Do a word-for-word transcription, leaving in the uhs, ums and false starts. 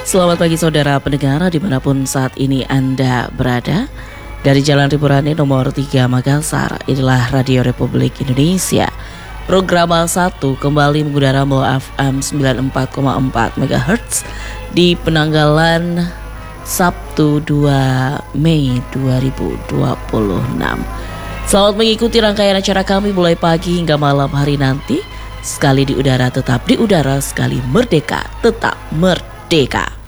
Selamat pagi saudara pendengar dimanapun saat ini Anda berada. Dari Jalan Riburane nomor tiga Makassar, inilah Radio Republik Indonesia. Program Al satu kembali mengudara melalui F M sembilan puluh empat koma empat megahertz di penanggalan Sabtu dua Mei dua ribu dua puluh enam. Selamat mengikuti rangkaian acara kami mulai pagi hingga malam hari nanti. Sekali di udara tetap di udara, sekali merdeka tetap merdeka.